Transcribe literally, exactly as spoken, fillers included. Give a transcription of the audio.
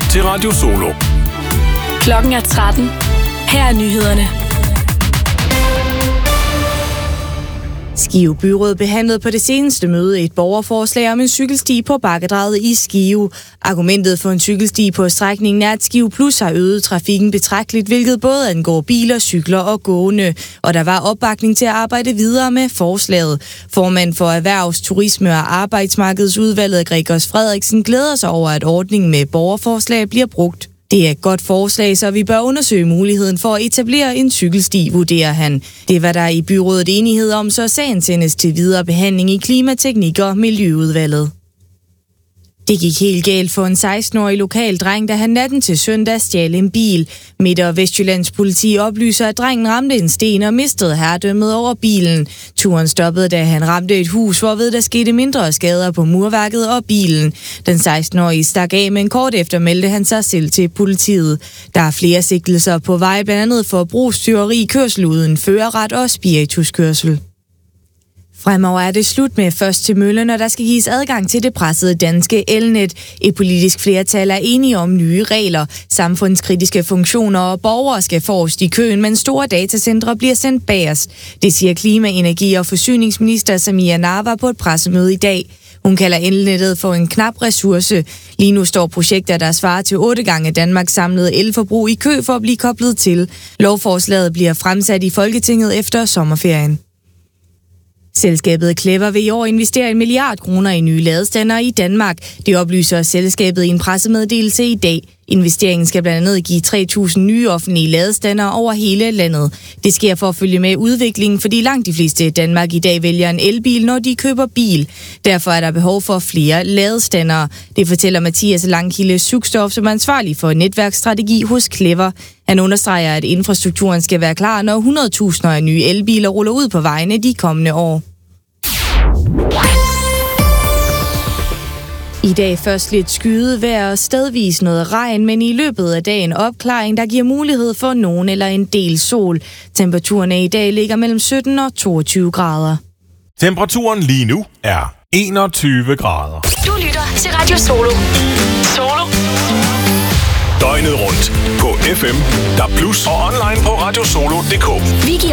til Radio Solo. Klokken er tretten. Her er nyhederne. Skive Byråd behandlede på det seneste møde et borgerforslag om en cykelsti på Bakkedraget i Skive. Argumentet for en cykelsti på strækningen er, at Skive Plus har øget trafikken betragteligt, hvilket både angår biler, cykler og gående. Og der var opbakning til at arbejde videre med forslaget. Formand for Erhvervs-, Turisme- og Arbejdsmarkedsudvalget, Gregers Frederiksen, glæder sig over, at ordningen med borgerforslag bliver brugt. Det er et godt forslag, så vi bør undersøge muligheden for at etablere en cykelsti, vurderer han. Det var der i byrådet enighed om, så sagen sendes til videre behandling i Klima-, Teknik- og Miljøudvalget. Det gik helt galt for en seksten-årig lokal dreng, da han natten til søndag stjal en bil. Midt- og Vestjyllands politi oplyser, at drengen ramte en sten og mistede herredømmet over bilen. Turen stoppede, da han ramte et hus, hvorved der skete mindre skader på murværket og bilen. Den seksten-årige stak af, men kort efter meldte han sig selv til politiet. Der er flere sigtelser på vej, blandt andet for brugstyveri, kørsel uden førerret og spirituskørsel. Fremover er det slut med først til mølle, når der skal gives adgang til det pressede danske elnet. Et politisk flertal er enige om nye regler. Samfundskritiske funktioner og borgere skal forrest i køen, men store datacentre bliver sendt bagerst. Det siger klima-, energi- og forsyningsminister Samia Narva på et pressemøde i dag. Hun kalder elnettet for en knap ressource. Lige nu står projekter, der svarer til otte gange Danmarks samlede elforbrug i kø for at blive koblet til. Lovforslaget bliver fremsat i Folketinget efter sommerferien. Selskabet Clever vil i år investere en milliard kroner i nye ladestandere i Danmark. Det oplyser selskabet i en pressemeddelelse i dag. Investeringen skal blandt andet give tre tusind nye offentlige ladestandere over hele landet. Det sker for at følge med udviklingen, fordi langt de fleste i Danmark i dag vælger en elbil, når de køber bil. Derfor er der behov for flere ladestandere. Det fortæller Mathias Langkilde Suksdorf, som er ansvarlig for netværksstrategi hos Clever. Han understreger, at infrastrukturen skal være klar, når hundrede tusinder af nye elbiler ruller ud på vejene de kommende år. I dag først lidt skydevejr og stedvis noget regn, men i løbet af dagen opklaring, der giver mulighed for nogen eller en del sol. Temperaturerne i dag ligger mellem sytten og toogtyve grader. Temperaturen lige nu er enogtyve grader. Du lytter til Radio Solo. Solo. Døgnet rundt på F M, D A B plus, og online på radiosolo punktum d k. Vi giver